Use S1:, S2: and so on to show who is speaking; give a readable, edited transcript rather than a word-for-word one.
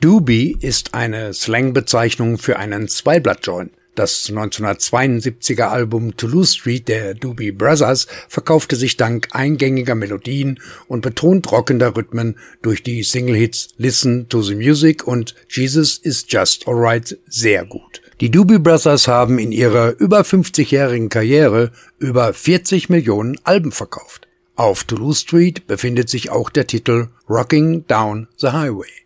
S1: Doobie ist eine Slangbezeichnung für einen Zweiblatt-Joint. Das 1972er Album Toulouse Street der Doobie Brothers verkaufte sich dank eingängiger Melodien und betont rockender Rhythmen durch die Single-Hits Listen to the Music und Jesus is Just Alright sehr gut. Die Doobie Brothers haben in ihrer über 50-jährigen Karriere über 40 Millionen Alben verkauft. Auf Toulouse Street befindet sich auch der Titel Rocking Down the Highway.